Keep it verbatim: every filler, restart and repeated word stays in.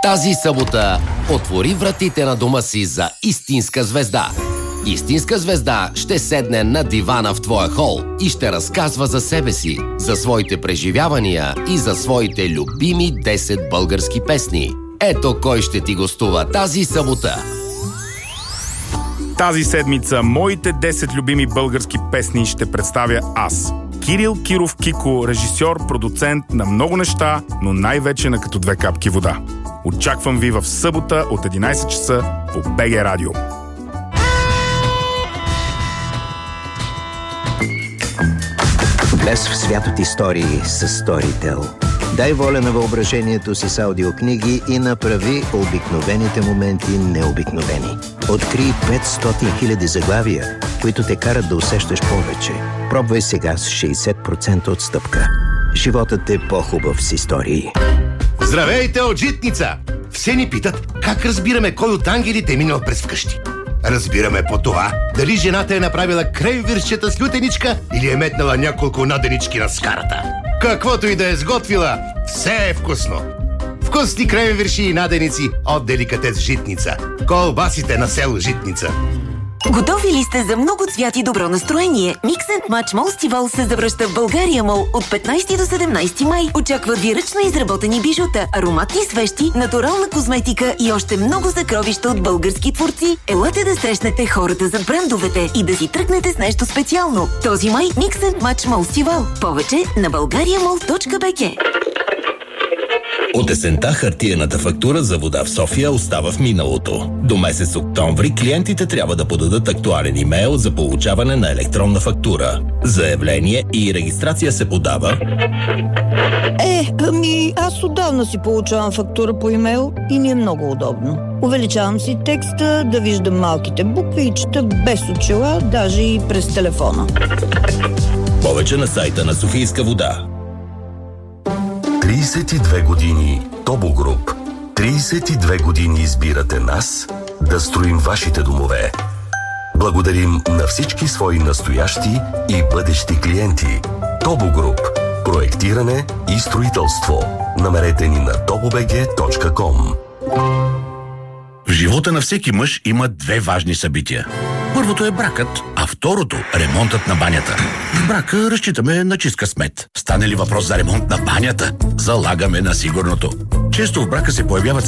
Тази събота отвори вратите на дома си за истинска звезда. Истинска звезда ще седне на дивана в твоя хол и ще разказва за себе си, за своите преживявания и за своите любими десет български песни. Ето кой ще ти гостува тази събота. Тази седмица моите десет любими български песни ще представя аз. Кирил Киров Кико, режисьор, продуцент на много неща, но най-вече на Като две капки вода. Очаквам ви в събота от единайсет часа по БГ Радио. Влез в свят от истории с Storytel. Дай воля на въображението си с аудиокниги и направи обикновените моменти необикновени. Открий петстотин хиляди заглавия, които те карат да усещаш повече. Пробвай сега с шейсет процента отстъпка. Животът е по-хубав с истории. Здравейте от Житница! Все ни питат как разбираме кой от ангелите е минал през вкъщи. Разбираме по това дали жената е направила кренвиршчета с лютеничка или е метнала няколко наденички на скарата. Каквото и да е сготвила, все е вкусно. Вкусни кренвирши и наденици от деликатес Житница. Колбасите на село Житница. Готови ли сте за много цвят и добро настроение? Mix and Match Мол Стивал се завръща в България Мол от петнайсети до седемнайсети май. Очакват ви ръчно изработени бижута, ароматни свещи, натурална козметика и още много съкровища от български творци. Елате да срещнете хората зад брандовете и да си тръгнете с нещо специално. Този май Mix and Match Мол Стивал. Повече на bulgariamall точка би джи. От есента хартиената фактура за вода в София остава в миналото. До месец октомври клиентите трябва да подадат актуален имейл за получаване на електронна фактура. Заявление и регистрация се подава... Е, ами аз отдавна си получавам фактура по имейл и ми е много удобно. Увеличавам си текста, да виждам малките букви и чета без очила, даже и през телефона. Повече на сайта на Софийска вода. трийсет и две години Тобо Груп. трийсет и две години избирате нас да строим вашите домове. Благодарим на всички свои настоящи и бъдещи клиенти. Тобо Груп. Проектиране и строителство. Намерете ни на тобобг точка ком. В живота на всеки мъж има две важни събития. Първото е бракът, а второто – ремонтът на банята. В брака разчитаме на чист късмет. Стане ли въпрос за ремонт на банята, залагаме на сигурното. Често в брака се появяват